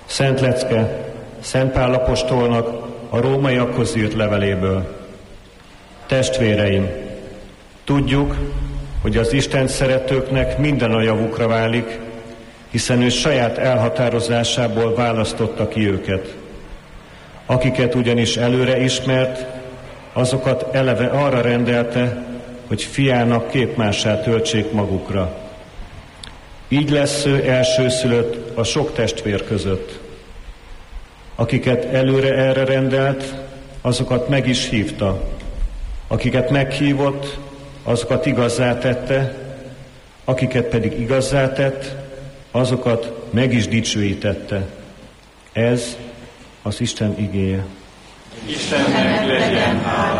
Szent lecke Szent Pál apostolnak a rómaiakhoz írt leveléből. Testvéreim, tudjuk, hogy az Istent szeretőknek minden a javukra válik, hiszen ő saját elhatározásából választotta ki őket. Akiket ugyanis előre ismert, azokat eleve arra rendelte, hogy fiának képmássá töltsék magukra. Így lesz ő elsőszülött a sok testvér között. Akiket előre erre rendelt, azokat meg is hívta. Akiket meghívott, azokat igazzá tette, akiket pedig igazzá tett, azokat meg is dicsőítette. Ez az Isten igéje. Istennek legyen hála.